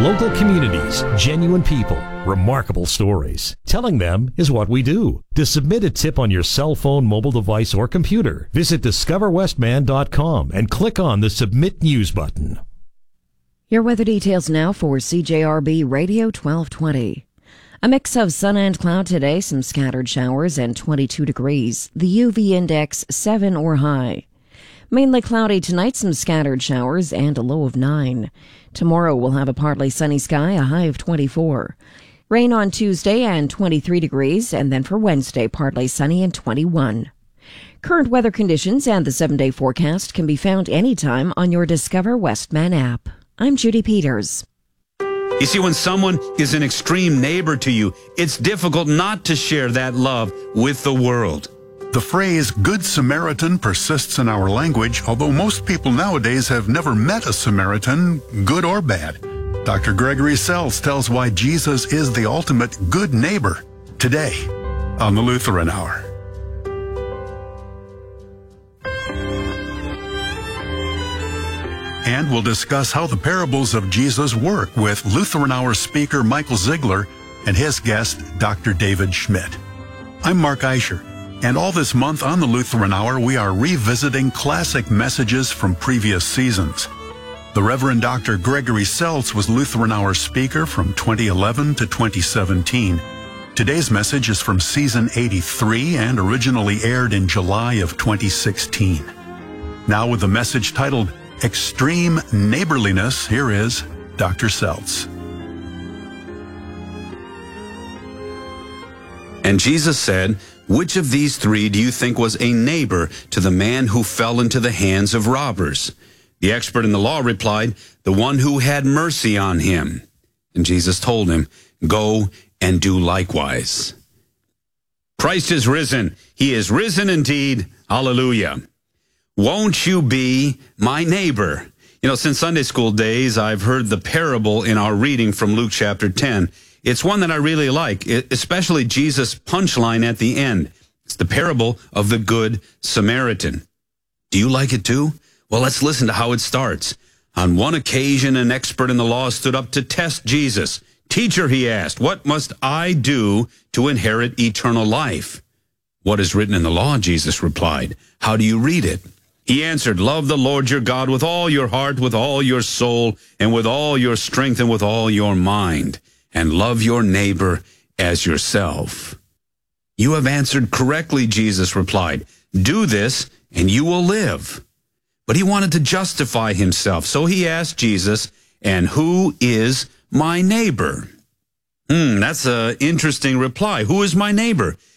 Local communities, genuine people, remarkable stories. Telling them is what we do. To submit a tip on your cell phone, mobile device, or computer, visit discoverwestman.com and click on the Submit News button. Your weather details now for CJRB Radio 1220. A mix of sun and cloud today, some scattered showers, and 22 degrees. The UV index 7 or high. Mainly cloudy tonight, some scattered showers, and a low of 9. Tomorrow we'll have a partly sunny sky, a high of 24. Rain on Tuesday and 23 degrees, and then for Wednesday, partly sunny and 21. Current weather conditions and the 7-day forecast can be found anytime on your Discover Westman app. I'm Judy Peters. You see, when someone is an extreme neighbor to you, it's difficult not to share that love with the world. The phrase Good Samaritan persists in our language, although most people nowadays have never met a Samaritan, good or bad. Dr. Gregory Seltz tells why Jesus is the ultimate good neighbor today on the Lutheran Hour. And we'll discuss how the parables of Jesus work with Lutheran Hour speaker Michael Ziegler and his guest, Dr. David Schmidt. I'm Mark Eicher, and all this month on the Lutheran Hour, we are revisiting classic messages from previous seasons. The Reverend Dr. Gregory Seltz was Lutheran Hour speaker from 2011 to 2017. Today's message is from season 83 and originally aired in July of 2016. Now with the message titled Extreme Neighborliness, here is Dr. Seltz. And Jesus said, "Which of these three do you think was a neighbor to the man who fell into the hands of robbers?" The expert in the law replied, "The one who had mercy on him." And Jesus told him, "Go and do likewise." Christ is risen. He is risen indeed. Hallelujah. Won't you be my neighbor? You know, since Sunday school days, I've heard the parable in our reading from Luke chapter 10. It's one that I really like, especially Jesus' punchline at the end. It's the parable of the Good Samaritan. Do you like it too? Well, let's listen to how it starts. On one occasion, an expert in the law stood up to test Jesus. "Teacher," he asked, "what must I do to inherit eternal life?" "What is written in the law?" Jesus replied. "How do you read it?" He answered, "Love the Lord your God with all your heart, with all your soul, and with all your strength, and with all your mind, and love your neighbor as yourself." "You have answered correctly," Jesus replied. "Do this, and you will live." But he wanted to justify himself, so he asked Jesus, "And who is my neighbor?" That's an interesting reply. Who is my neighbor?